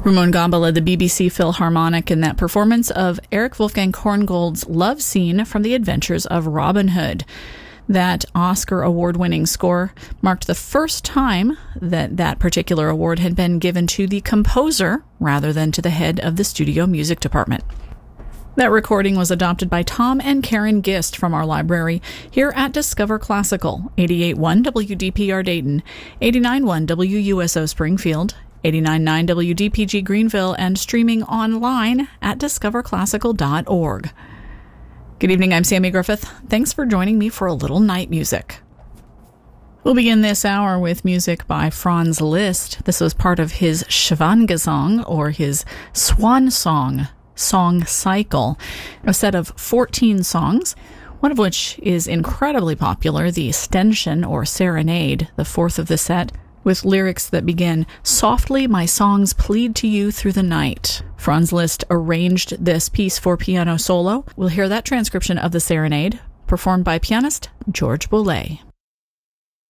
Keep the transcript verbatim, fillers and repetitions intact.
Ramon Gamba led the B B C Philharmonic in that performance of Eric Wolfgang Korngold's Love Scene from The Adventures of Robin Hood. That Oscar award-winning score marked the first time that that particular award had been given to the composer rather than to the head of the studio music department. That recording was adopted by Tom and Karen Gist from our library here at Discover Classical, eighty-eight point one W D P R Dayton, eighty-nine point one W U S O Springfield, eighty-nine point nine W D P G Greenville, and streaming online at discover classical dot org. Good evening, I'm Sammy Griffith. Thanks for joining me for a little night music. We'll begin this hour with music by Franz Liszt. This was part of his Schwangesang, or his Swan Song song cycle, a set of fourteen songs, one of which is incredibly popular, the Ständchen or Serenade, the fourth of the set, with lyrics that begin, "Softly my songs plead to you through the night." Franz Liszt arranged this piece for piano solo. We'll hear that transcription of the Serenade, performed by pianist George Boulez.